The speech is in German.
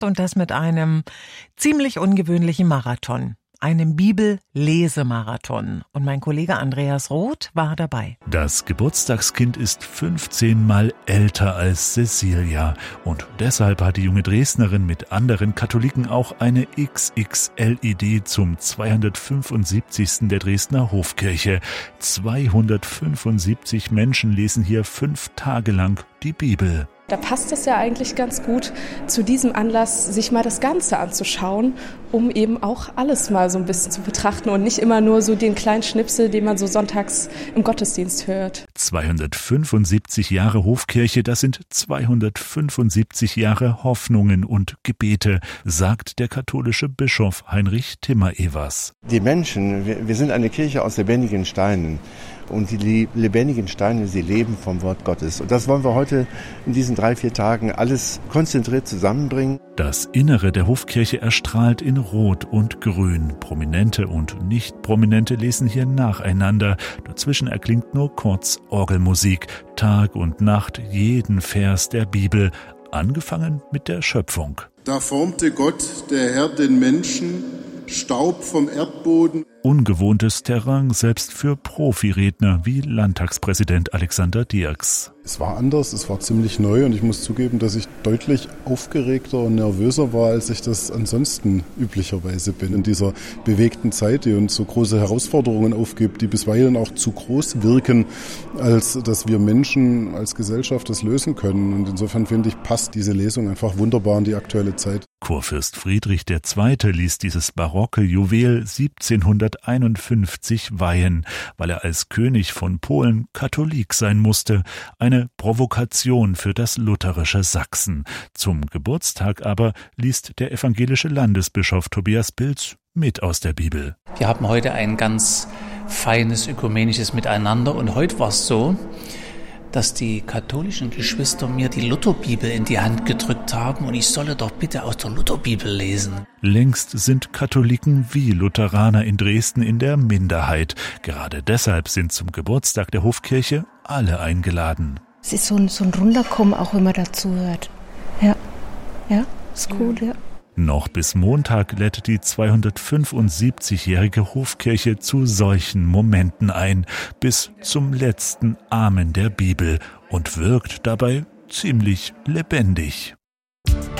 und das mit einem ziemlich ungewöhnlichen Marathon. Einem Bibel-Lesemarathon. Und mein Kollege Andreas Roth war dabei. Das Geburtstagskind ist 15 Mal älter als Cecilia. Und deshalb hat die junge Dresdnerin mit anderen Katholiken auch eine XXL-Idee zum 275. der Dresdner Hofkirche. 275 Menschen lesen hier 5 Tage lang die Bibel. Da passt es ja eigentlich ganz gut, zu diesem Anlass sich mal das Ganze anzuschauen, um eben auch alles mal so ein bisschen zu betrachten und nicht immer nur so den kleinen Schnipsel, den man so sonntags im Gottesdienst hört. 275 Jahre Hofkirche, das sind 275 Jahre Hoffnungen und Gebete, sagt der katholische Bischof Heinrich Timmer-Evers. Die Menschen, wir sind eine Kirche aus lebendigen Steinen. Und die lebendigen Steine, sie leben vom Wort Gottes. Und das wollen wir heute in diesen 3-4 Tagen alles konzentriert zusammenbringen. Das Innere der Hofkirche erstrahlt in Rot und Grün. Prominente und Nicht-Prominente lesen hier nacheinander. Dazwischen erklingt nur kurz Orgelmusik. Tag und Nacht jeden Vers der Bibel. Angefangen mit der Schöpfung. Da formte Gott, der Herr, den Menschen, Staub vom Erdboden. Ungewohntes Terrain, selbst für Profiredner wie Landtagspräsident Alexander Dierks. Es war anders, es war ziemlich neu und ich muss zugeben, dass ich deutlich aufgeregter und nervöser war, als ich das ansonsten üblicherweise bin. In dieser bewegten Zeit, die uns so große Herausforderungen aufgibt, die bisweilen auch zu groß wirken, als dass wir Menschen als Gesellschaft das lösen können. Und insofern finde ich, passt diese Lesung einfach wunderbar in die aktuelle Zeit. Kurfürst Friedrich II. Ließ dieses barocke Juwel 1751 weihen, weil er als König von Polen Katholik sein musste. Eine Provokation für das lutherische Sachsen. Zum Geburtstag aber liest der evangelische Landesbischof Tobias Pilz mit aus der Bibel. Wir haben heute ein ganz feines ökumenisches Miteinander und heute war es so, dass die katholischen Geschwister mir die Lutherbibel in die Hand gedrückt haben und ich solle doch bitte aus der Lutherbibel lesen. Längst sind Katholiken wie Lutheraner in Dresden in der Minderheit. Gerade deshalb sind zum Geburtstag der Hofkirche alle eingeladen. Es ist so ein Runterkommen, auch wenn man dazu hört. Ja, ist cool, ja. Noch bis Montag lädt die 275-jährige Hofkirche zu solchen Momenten ein, bis zum letzten Amen der Bibel und wirkt dabei ziemlich lebendig.